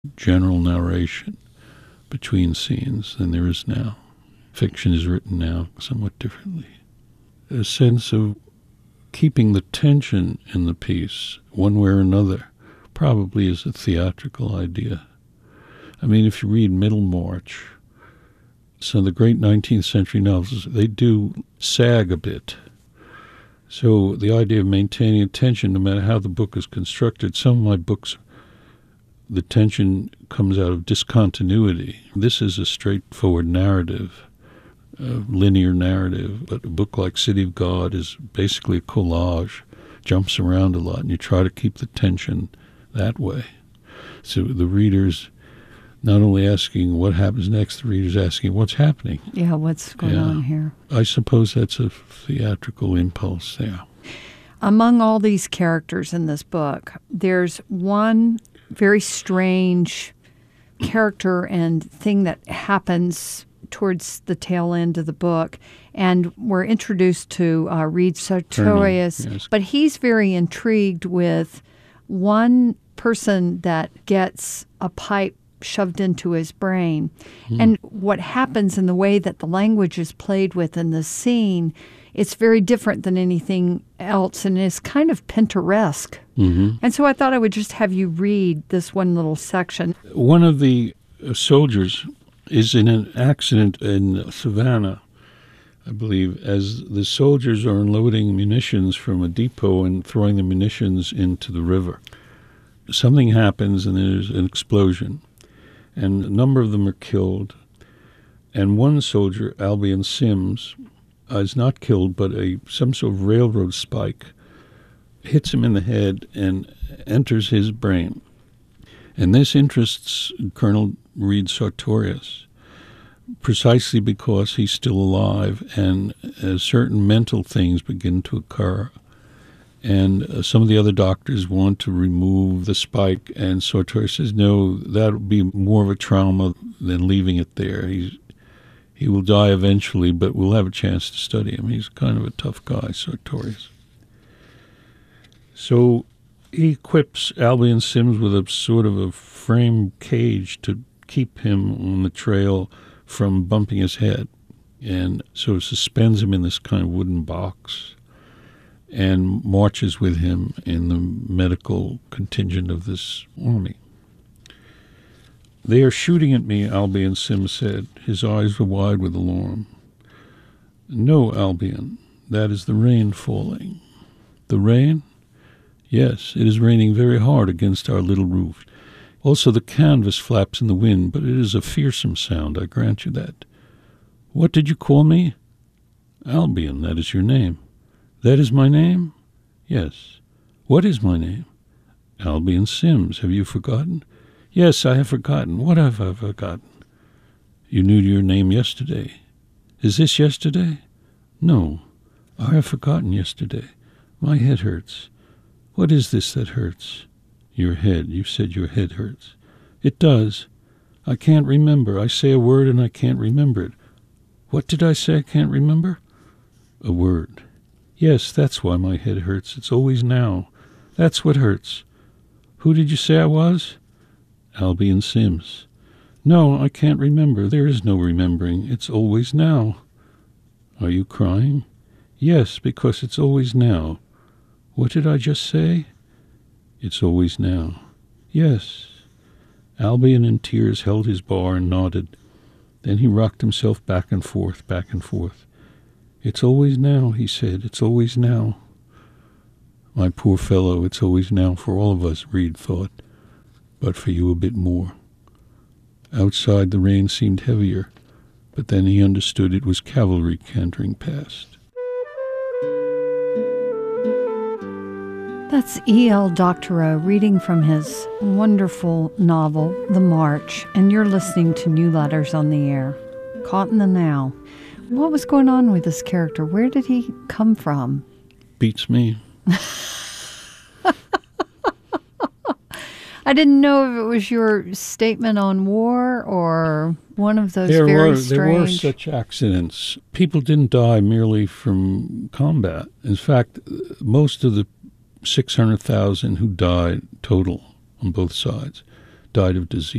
general narration between scenes than there is now. Fiction is written now somewhat differently. A sense of keeping the tension in the piece, one way or another, probably is a theatrical idea. I mean, if you read Middlemarch, some of the great 19th century novels, they do sag a bit. So the idea of maintaining tension, no matter how the book is constructed, some of my books, the tension comes out of discontinuity. This is a straightforward narrative, a linear narrative, but a book like City of God is basically a collage, jumps around a lot, and you try to keep the tension that way. So the reader's not only asking what happens next, the reader's asking what's happening. Yeah, what's going on here? I suppose that's a theatrical impulse there. Among all these characters in this book, there's one very strange character and thing that happens towards the tail end of the book. And we're introduced to Reed Sartorius, yes. But he's very intrigued with one person that gets a pipe shoved into his brain. And what happens in the way that the language is played with in the scene, it's very different than anything else, and it's kind of Pinteresque. And so I thought I would just have you read this one little section. One of the soldiers is in an accident in Savannah, I believe, as the soldiers are unloading munitions from a depot and throwing the munitions into the river. Something happens and there's an explosion, and a number of them are killed. And one soldier, Albion Sims, is not killed, but some sort of railroad spike hits him in the head and enters his brain. And this interests Colonel Reed Sartorius precisely because he's still alive, and certain mental things begin to occur. And some of the other doctors want to remove the spike, and Sartorius says, no, that would be more of a trauma than leaving it there. He will die eventually, but we'll have a chance to study him. He's kind of a tough guy, Sartorius. So he equips Albion Sims with a sort of a frame cage to keep him on the trail from bumping his head. And so suspends him in this kind of wooden box and marches with him in the medical contingent of this army. They are shooting at me, Albion Sims said. His eyes were wide with alarm. No, Albion, that is the rain falling. The rain? Yes, it is raining very hard against our little roof. Also the canvas flaps in the wind, but it is a fearsome sound, I grant you that. What did you call me? Albion, that is your name. That is my name? Yes. What is my name? Albion Sims. Have you forgotten? Yes, I have forgotten. What have I forgotten? You knew your name yesterday. Is this yesterday? No. I have forgotten yesterday. My head hurts. What is this that hurts? Your head. You said your head hurts. It does. I can't remember. I say a word and I can't remember it. What did I say I can't remember? A word. Yes, that's why my head hurts. It's always now. That's what hurts. Who did you say I was? Albion Sims. No, I can't remember. There is no remembering. It's always now. Are you crying? Yes, because it's always now. What did I just say? It's always now. Yes. Albion in tears held his bar and nodded. Then he rocked himself back and forth, back and forth. It's always now, he said. It's always now. My poor fellow, it's always now for all of us, Reed thought, but for you a bit more. Outside the rain seemed heavier, but then he understood it was cavalry cantering past. That's E.L. Doctorow reading from his wonderful novel, The March, and you're listening to New Letters on the Air. Caught in the Now. What was going on with this character? Where did he come from? Beats me. I didn't know if it was your statement on war or one of those There were strange... such accidents. People didn't die merely from combat. In fact, most of the 600,000 who died total on both sides died of disease.